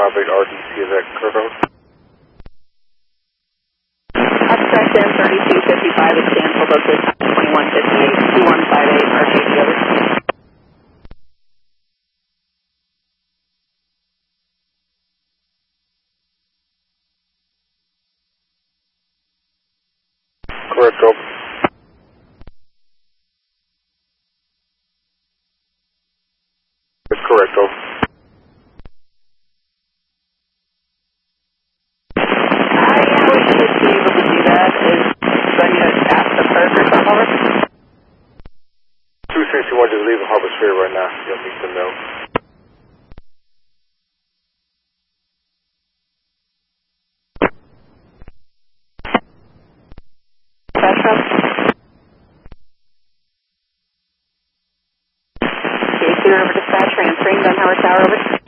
RDC, is that correct? Abstract in 3255 is canceled, located 2158, 2158, RDC over. Correct, over. That's correct, over. Yeah, we should be able to do that. Do I need to ask the first or something over? 261 just leaving Harbor Sphere right now. You'll need to know. Dispatch route? Okay, clear over dispatch, transferring, Gun Howard Tower over.